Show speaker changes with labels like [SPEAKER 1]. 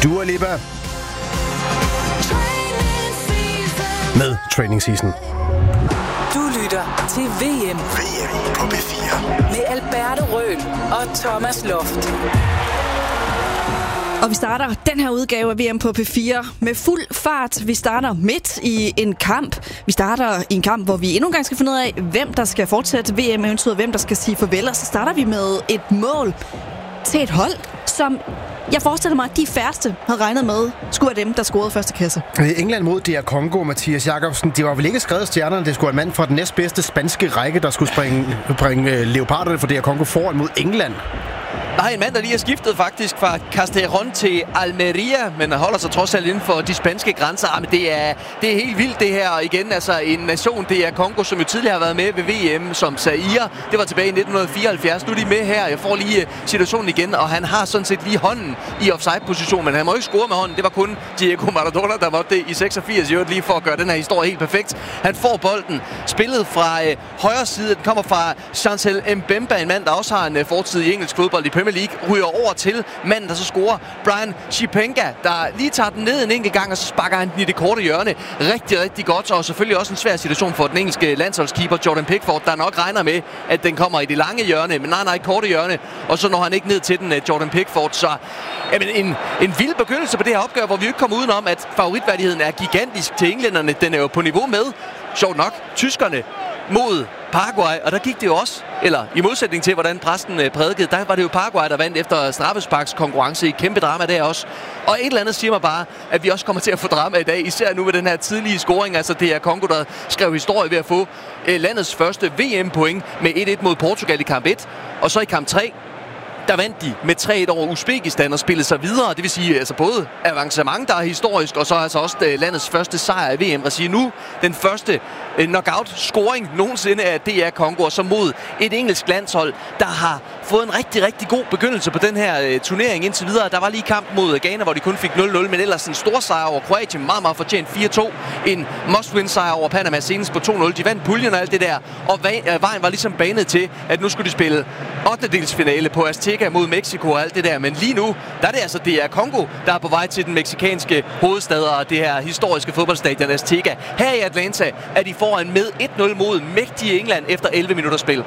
[SPEAKER 1] Dua Lipa med Training Season.
[SPEAKER 2] Du lytter til VM
[SPEAKER 3] på P4
[SPEAKER 2] med Alberto Røhl og Thomas Loft.
[SPEAKER 4] Og vi starter den her udgave af VM på P4 med fuld fart. Vi starter midt i en kamp. Vi starter i en kamp, hvor vi endnu en gang skal finde ud af, hvem der skal fortsætte VM, eventuelt hvem der skal sige farvel. Og så starter vi med et mål til et hold, som jeg forestiller mig, at de færreste havde regnet med, skulle være dem, der scorede første kasse.
[SPEAKER 1] England mod DR Congo, Mathias Jakobsen. Det var vel ikke skrevet stjernerne, det skulle være en mand fra den næstbedste spanske række, der skulle bringe leoparderne for DR Congo foran mod England.
[SPEAKER 5] Nej, en mand, der lige er skiftet faktisk fra Castellón til Almeria, men holder sig trods alt inden for de spanske grænser. Men det er helt vildt det her. Og igen, altså en nation, det er Congo, som jo tidligere har været med ved VM som Zaire. Det var tilbage i 1974. Nu er de med her. Jeg får lige situationen igen, og han har sådan set lige hånden i offside-position, men han må ikke score med hånden. Det var kun Diego Maradona, der måtte det i 86 lige for at gøre den her historie helt perfekt. Han får bolden spillet fra højre side. Den kommer fra Chancel Mbemba, en mand, der også har en fortid i engelsk fodbold i Premier League, ryger over til manden, der så scorer, Brian Chipenga, der lige tager den ned en enkelt gang, og så sparker han den i det korte hjørne. Rigtig, rigtig godt, og selvfølgelig også en svær situation for den engelske landsholdskeeper Jordan Pickford, der nok regner med, at den kommer i det lange hjørne, men nej, korte hjørne, og så når han ikke ned til den, Jordan Pickford. Så jamen, en vild begyndelse på det her opgør, hvor vi ikke kommer udenom, at favoritværdigheden er gigantisk til englænderne. Den er jo på niveau med, sjovt nok, tyskerne mod Paraguay, og der gik det jo også, eller i modsætning til, hvordan præsten prædikede, der var det jo Paraguay, der vandt efter straffesparkskonkurrence i kæmpe drama der også. Og et eller andet siger mig bare, at vi også kommer til at få drama i dag, især nu med den her tidlige scoring. Altså det er Congo, der skrev historie ved at få landets første VM-point med 1-1 mod Portugal i kamp 1, og så i kamp 3, der vandt de med 3-1 over Uzbekistan og spillede sig videre. Det vil sige altså både avancement, der er historisk, og så altså også landets første sejr i VM-regi. Nu den første knockout-scoring nogensinde af DR Congo, og så mod et engelsk landshold, der har fået en rigtig, rigtig god begyndelse på den her turnering indtil videre. Der var lige kamp mod Ghana, hvor de kun fik 0-0, men ellers en stor sejr over Kroatien, meget, meget fortjent 4-2. En must-win-sejr over Panama senest på 2-0. De vandt puljen og alt det der, og vejen var ligesom banet til, at nu skulle de spille 8-delsfinale på Azteca mod Mexico og alt det der. Men lige nu, der er det altså DR Congo, der er på vej til den mexikanske hovedstad og det her historiske fodboldstadion Azteca. Her i Atlanta er de foran med 1-0 mod mægtige England efter 11 minutter spil.